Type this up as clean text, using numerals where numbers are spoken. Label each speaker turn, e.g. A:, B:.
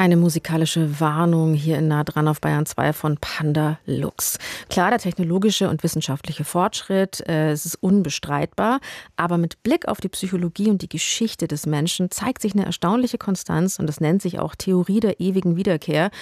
A: Eine musikalische Warnung hier in Nah dran auf Bayern 2 von Panda Lux. Klar, der technologische und wissenschaftliche Fortschritt, es ist unbestreitbar, aber mit Blick auf die Psychologie und die Geschichte des Menschen zeigt sich eine erstaunliche Konstanz und das nennt sich auch Theorie der ewigen Wiederkehr.